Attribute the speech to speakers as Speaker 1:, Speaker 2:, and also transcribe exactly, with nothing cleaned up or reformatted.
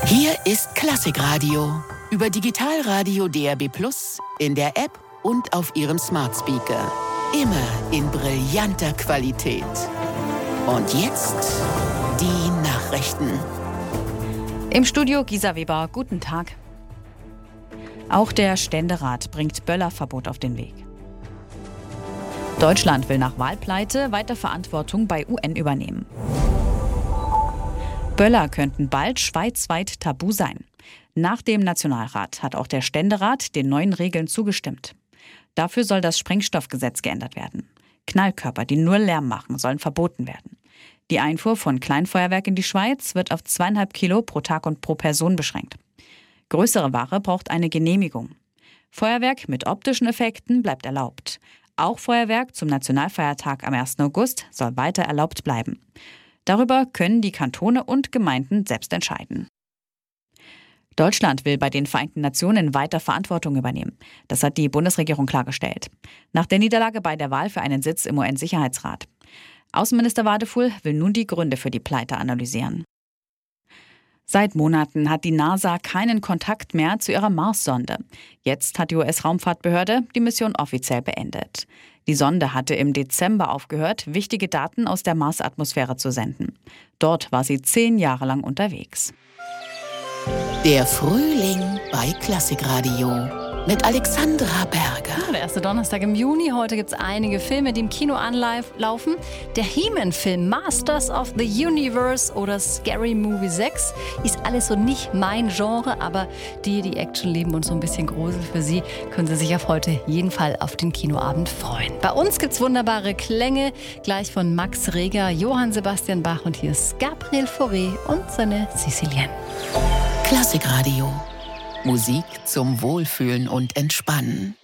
Speaker 1: Hier ist Klassikradio. Über Digitalradio D A B plus, in der App und auf Ihrem Smart Speaker. Immer in brillanter Qualität. Und jetzt die Nachrichten.
Speaker 2: Im Studio Gisa Weber, guten Tag. Auch der Ständerat bringt Böllerverbot auf den Weg. Deutschland will nach Wahlpleite weiter Verantwortung bei U N übernehmen. Böller könnten bald schweizweit tabu sein. Nach dem Nationalrat hat auch der Ständerat den neuen Regeln zugestimmt. Dafür soll das Sprengstoffgesetz geändert werden. Knallkörper, die nur Lärm machen, sollen verboten werden. Die Einfuhr von Kleinfeuerwerk in die Schweiz wird auf zweieinhalb Kilo pro Tag und pro Person beschränkt. Größere Ware braucht eine Genehmigung. Feuerwerk mit optischen Effekten bleibt erlaubt. Auch Feuerwerk zum Nationalfeiertag am ersten August soll weiter erlaubt bleiben. Darüber können die Kantone und Gemeinden selbst entscheiden. Deutschland will bei den Vereinten Nationen weiter Verantwortung übernehmen. Das hat die Bundesregierung klargestellt. Nach der Niederlage bei der Wahl für einen Sitz im U N-Sicherheitsrat. Außenminister Wadefuhl will nun die Gründe für die Pleite analysieren. Seit Monaten hat die NASA keinen Kontakt mehr zu ihrer Mars-Sonde. Jetzt hat die U S-Raumfahrtbehörde die Mission offiziell beendet. Die Sonde hatte im Dezember aufgehört, wichtige Daten aus der Marsatmosphäre zu senden. Dort war sie zehn Jahre lang unterwegs.
Speaker 1: Der Frühling bei Klassikradio mit Alexandra Berger.
Speaker 3: Der erste Donnerstag im Juni. Heute gibt es einige Filme, die im Kino anlaufen. Der He-Man-Film Masters of the Universe oder Scary Movie sechs ist alles so nicht mein Genre, aber die, die Action lieben und so ein bisschen Grusel, für sie können sie sich auf heute jeden Fall auf den Kinoabend freuen. Bei uns gibt es wunderbare Klänge, gleich von Max Reger, Johann Sebastian Bach und hier ist Gabriel Fauré und seine Sicilienne.
Speaker 1: Klassikradio. Musik zum Wohlfühlen und Entspannen.